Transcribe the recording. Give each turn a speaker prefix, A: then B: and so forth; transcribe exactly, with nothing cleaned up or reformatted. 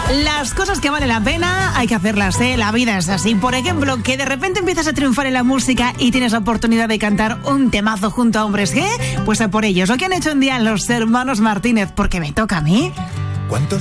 A: Las cosas que valen la pena hay que hacerlas, ¿eh? La vida es así. Por ejemplo, que de repente empiezas a triunfar en la música y tienes la oportunidad de cantar un temazo junto a hombres G, pues a por ellos. Lo que han hecho un día los hermanos Martínez, porque me toca a mí.
B: ¿Cuántos